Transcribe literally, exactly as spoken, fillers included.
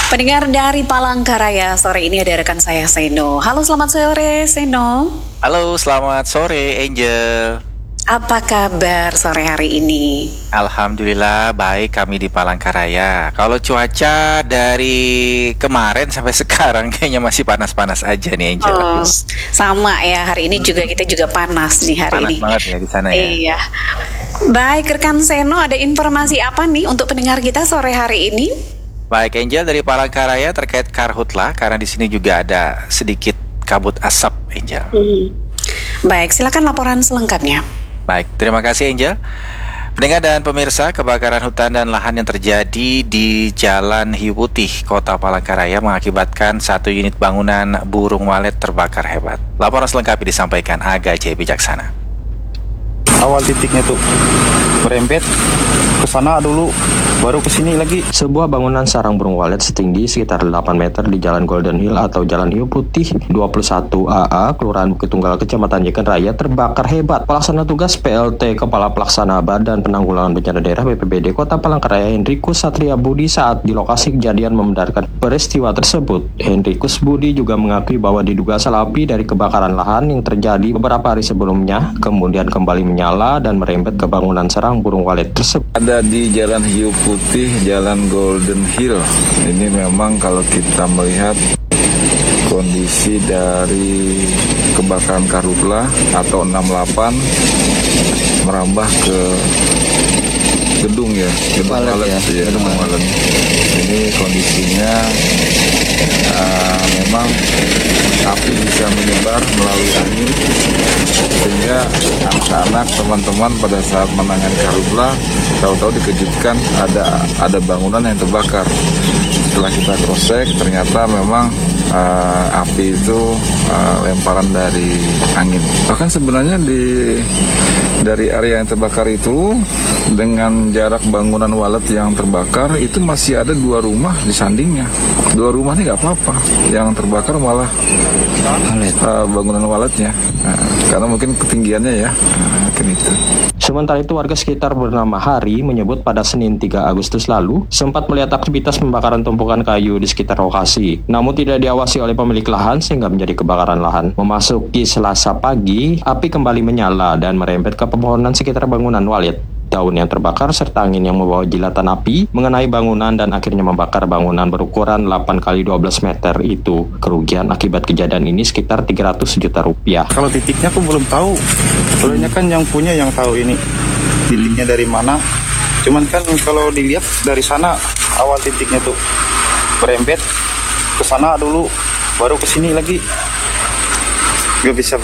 Pendengar dari Palangkaraya, sore ini ada rekan saya Seno. Halo, selamat sore Seno. Halo, selamat sore Angel. Apa kabar sore hari ini? Alhamdulillah baik, kami di Palangkaraya. Kalau cuaca dari kemarin sampai sekarang kayaknya masih panas-panas aja nih Angel. Oh, sama ya, hari ini juga kita juga panas nih hari Panas ini. banget ya di sana ya. Iya. Baik, rekan Seno, ada informasi apa nih untuk pendengar kita sore hari ini? Baik Angel, dari Palangkaraya terkait karhutlah, karena di sini juga ada sedikit kabut asap Angel. Hmm. Baik, silakan laporan selengkapnya. Baik, terima kasih Angel. Pendengar dan pemirsa, kebakaran hutan dan lahan yang terjadi di Jalan Hiu Putih, Kota Palangkaraya mengakibatkan satu unit bangunan burung walet terbakar hebat. Laporan selengkapnya disampaikan Aga J. Bijaksana. Awal titiknya tuh merembet ke sana dulu, baru ke sini lagi. Sebuah bangunan sarang burung walet setinggi sekitar delapan meter di Jalan Golden Hill atau Jalan Hiu Putih dua puluh satu A A, Kelurahan Bukit Tunggal, Kecamatan Jeken Raya terbakar hebat. Pelaksana tugas P L T Kepala Pelaksana Badan Penanggulangan Bencana Daerah B P B D Kota Palangkaraya Hendrikus Satria Budi saat di lokasi kejadian membenarkan peristiwa tersebut. Hendrikus Budi juga mengakui bahwa diduga asal api dari kebakaran lahan yang terjadi beberapa hari sebelumnya, kemudian kembali menyala dan merembet ke bangunan sarang burung walet tersebut. Ada di Jalan Hiu Putih, Jalan Golden Hill. Ini memang kalau kita melihat kondisi dari kebakaran karhutlah atau enam delapan merambah ke gedung ya, gedung walet ya, ya, gedung walet. Ini kondisinya uh, memang api bisa menyebar melalui angin, sehingga anak-anak, teman-teman pada saat menangani karhutlah tahu-tahu dikejutkan ada ada bangunan yang terbakar. Setelah kita cross-check, ternyata memang uh, api itu uh, lemparan dari angin. Bahkan sebenarnya di dari area yang terbakar itu, dengan jarak bangunan walet yang terbakar itu masih ada dua rumah di sandingnya. Dua rumah ini nggak apa-apa, yang terbakar malah uh, bangunan waletnya, uh, karena mungkin ketinggiannya ya, uh, mungkin itu. Sementara itu warga sekitar bernama Hari menyebut pada Senin tiga Agustus lalu sempat melihat aktivitas pembakaran tumpukan kayu di sekitar lokasi, namun tidak diawasi oleh pemilik lahan sehingga menjadi kebakaran lahan. Memasuki Selasa pagi, api kembali menyala dan merembet ke pepohonan sekitar bangunan walet. Daun yang terbakar serta angin yang membawa jilatan api mengenai bangunan dan akhirnya membakar bangunan berukuran delapan kali dua belas meter itu. Kerugian akibat kejadian ini sekitar tiga ratus juta rupiah. Kalau titiknya aku belum tahu. Soalnya kan yang punya yang tahu ini titiknya dari mana. Cuman kan kalau dilihat dari sana awal titiknya tuh merembet ke sana dulu, baru ke sini lagi. Gak bisa